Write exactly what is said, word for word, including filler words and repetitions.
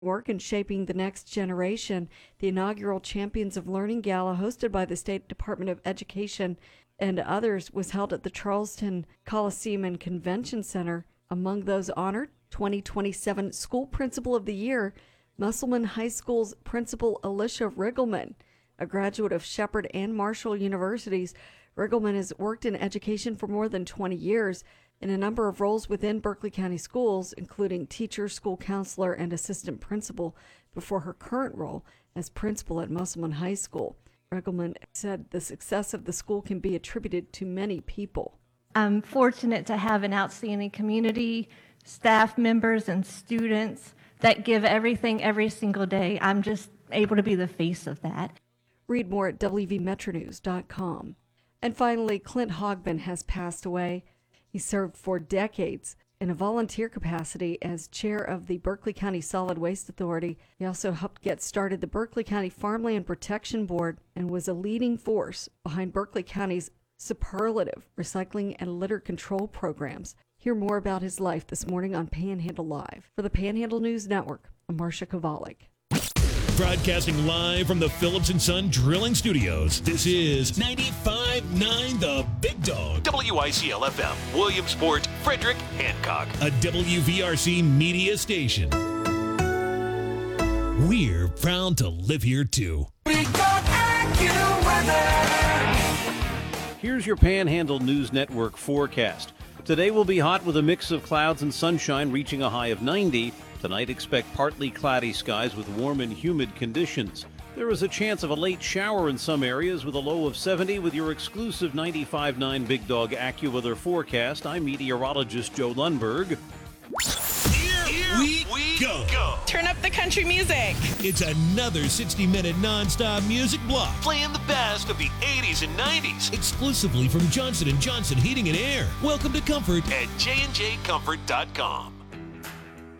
work in shaping the next generation. The inaugural Champions of Learning Gala, hosted by the State Department of Education and others, was held at the Charleston Coliseum and Convention Center. Among those honored, twenty twenty-seven School Principal of the Year, Musselman High School's Principal Alicia Riggleman. A graduate of Shepherd and Marshall Universities, Riggleman has worked in education for more than twenty years in a number of roles within Berkeley County Schools, including teacher, school counselor, and assistant principal, before her current role as principal at Musselman High School. Riggleman said the success of the school can be attributed to many people. I'm fortunate to have an outstanding community, staff members, and students that give everything every single day. I'm just able to be the face of that. Read more at W V Metro News dot com. And finally, Clint Hogben has passed away. He served for decades in a volunteer capacity as chair of the Berkeley County Solid Waste Authority. He also helped get started the Berkeley County Farmland Protection Board and was a leading force behind Berkeley County's superlative recycling and litter control programs. Hear more about his life this morning on Panhandle Live. For the Panhandle News Network, I'm Marcia Kovalik. Broadcasting live from the Phillips and Son Drilling Studios, this is ninety-five point nine The Big Dog. W I C L F M, Williamsport, Frederick, Hancock. A W V R C media station. We're proud to live here, too. Big Dog AccuWeather. Here's your Panhandle News Network forecast. Today will be hot with a mix of clouds and sunshine, reaching a high of ninety. Tonight, expect partly cloudy skies with warm and humid conditions. There is a chance of a late shower in some areas with a low of seventy. With your exclusive ninety-five point nine Big Dog AccuWeather forecast, I'm meteorologist Joe Lundberg. Here, Here we, we go. go. Turn up the country music. It's another sixty-minute nonstop music block. Playing the best of the eighties and nineties. Exclusively from Johnson and Johnson Heating and Air. Welcome to comfort at J and J Comfort dot com.